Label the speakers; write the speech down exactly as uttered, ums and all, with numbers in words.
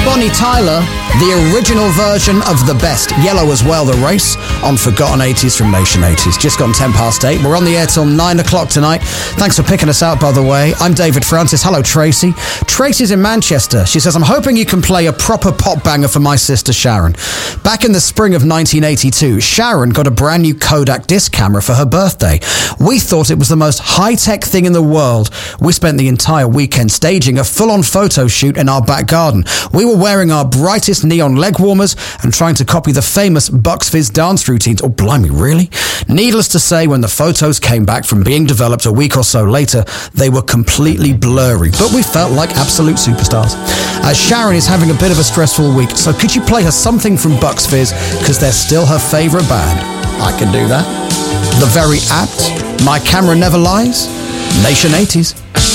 Speaker 1: Bonnie Tyler, the original version of the best. Yellow as well, The Race, on Forgotten eighties from Nation eighties. Just gone ten past eight. We're on the air till nine o'clock tonight. Thanks for picking us out, by the way. I'm David Francis. Hello, Tracy. Tracy's in Manchester. She says, I'm hoping you can play a proper pop banger for my sister Sharon. Back in the spring of nineteen eighty-two, Sharon got a brand new Kodak disc camera for her birthday. We thought it was the most high-tech thing in the world. We spent the entire weekend staging a full-on photo shoot in our back garden. We were wearing our brightest neon leg warmers and trying to copy the famous Bucks Fizz dance routines. Oh, blimey, really? Needless to say, when the photos came back from being developed a week or so later, they were completely blurry, but we felt like absolute superstars. Uh, Sharon is having a bit of a stressful week, so could you play her something from Bucks Fizz, because they're still her favourite band? I can do that. The Very Apt, My Camera Never Lies, Nation eighties.